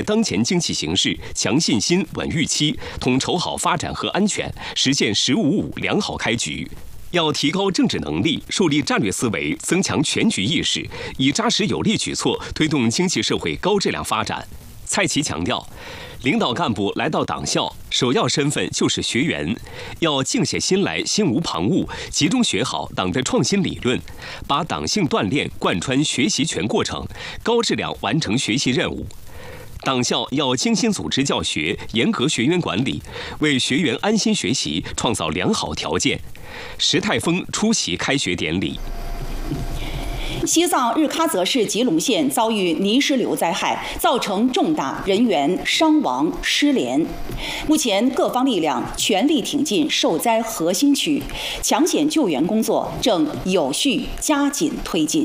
待当前经济形势，强信心、稳预期，统筹好发展和安全，实现“15+5”良好开局。要提高政治能力，树立战略思维，增强全局意识，以扎实有力举措推动经济社会高质量发展。蔡奇强调，领导干部来到党校，首要身份就是学员，要静下心来，心无旁骛，集中学好党的创新理论，把党性锻炼贯穿学习全过程，高质量完成学习任务。党校要精心组织教学，严格学员管理，为学员安心学习创造良好条件。石泰峰出席开学典礼。 西藏日喀则市吉隆县遭遇泥石流灾害，造成重大人员伤亡失联。目前各方力量全力挺进受灾核心区，抢险救援工作正有序加紧推进。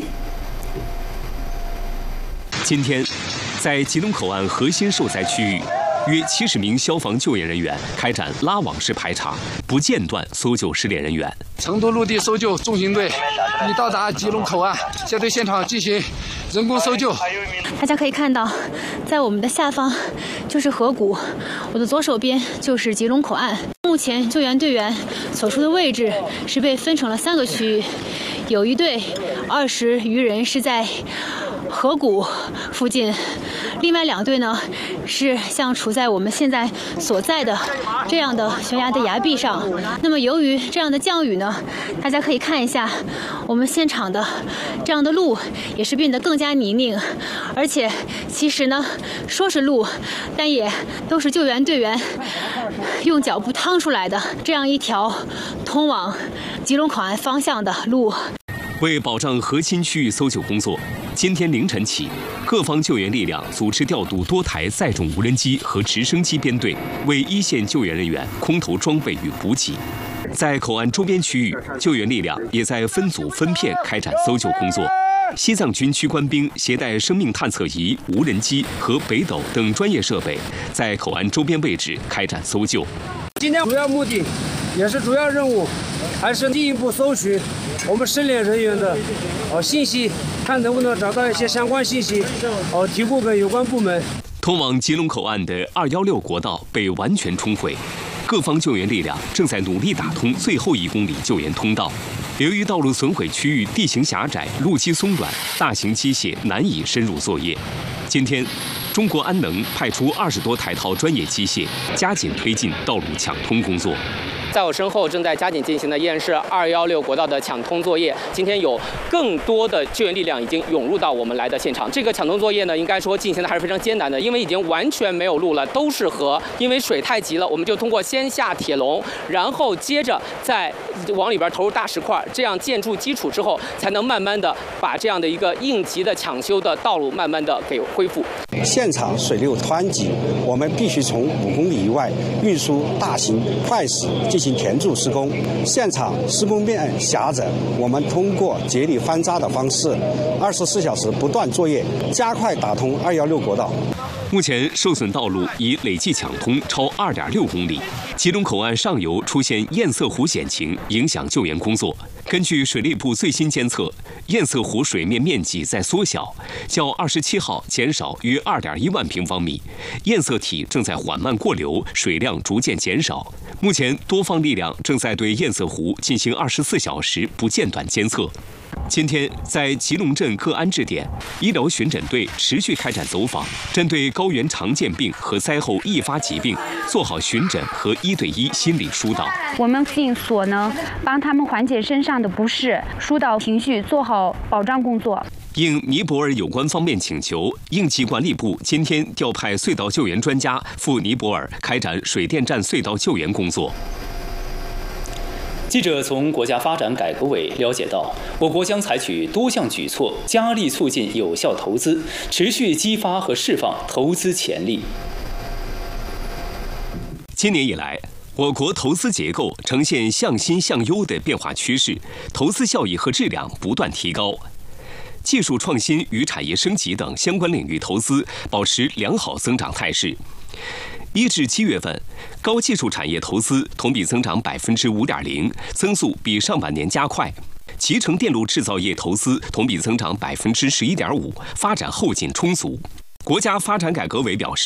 今天，在吉隆口岸核心受灾区域，约70名消防救援人员开展拉网式排查，不间断搜救失联人员。 成都陆地搜救重型队已到达吉隆口岸，现对现场进行人工搜救。 大家可以看到，在我们的下方就是河谷，我的左手边就是吉隆口岸。目前救援队员所处的位置是被分成了3个区域，有一队20余人是在河谷附近，另外2队呢是像处在我们现在所在的这样的悬崖的崖壁上。那么由于这样的降雨呢，大家可以看一下我们现场的这样的路也是变得更加泥泞，而且其实呢说是路，但也都是救援队员用脚步趟出来的这样一条通往吉隆口岸方向的路。 为保障核心区域搜救工作，今天凌晨起，各方救援力量组织调度多台载重无人机和直升机编队，为一线救援人员空投装备与补给。在口岸周边区域，救援力量也在分组分片开展搜救工作。西藏军区官兵携带生命探测仪、无人机和北斗等专业设备，在口岸周边位置开展搜救。 今天主要目的也是主要任务，还是进一步搜寻我们失联人员的信息，看能不能找到一些相关信息，提供给有关部门。 通往吉隆口岸的216国道被完全冲毁，各方救援力量正在努力打通最后1公里救援通道。由于道路损毁区域地形狭窄、路基松软，大型机械难以深入作业。今天，中国安能派出20多台专业机械，加紧推进道路抢通工作。 在我身后正在加紧进行的依然是216国道的抢通作业。今天有更多的救援力量已经涌入到我们来的现场。这个抢通作业呢，应该说进行的还是非常艰难的，因为已经完全没有路了，都是河。因为水太急了，我们就通过先下铁笼，然后接着再往里边投入大石块，这样建筑基础之后，才能慢慢的把这样的一个应急的抢修的道路慢慢的给恢复。 现场水流湍急，我们必须从5公里以外运输大型快石进行填筑施工。现场施工面狭窄，我们通过竭力翻渣的方式，24小时不断作业，加快打通216国道。 目前受损道路已累计抢通超2.6公里，吉隆口岸上游出现堰塞湖险情，影响救援工作。根据水利部最新监测，堰塞湖水面面积在缩小，较27号减少约2.1万平方米，堰塞体正在缓慢过流，水量逐渐减少。目前多方力量正在对堰塞湖进行24小时不间断监测。今天，在吉隆镇各安置点，医疗巡诊队持续开展走访，针对高原常见病和灾后易发疾病，做好巡诊和1对1心理疏导。 我们尽所能帮他们缓解身上的不适，疏导情绪，做好保障工作。 应尼泊尔有关方面请求，应急管理部今天调派隧道救援专家赴尼泊尔开展水电站隧道救援工作。 记者从国家发展改革委了解到，我国将采取多项举措，加力促进有效投资，持续激发和释放投资潜力。 今年以来，我国投资结构呈现向新向优的变化趋势，投资效益和质量不断提高。技术创新与产业升级等相关领域投资保持良好增长态势。1至7月份，高技术产业投资同比增长5.0%，增速比上半年加快。集成电路制造业投资同比增长11.5%，发展后劲充足。国家发展改革委表示，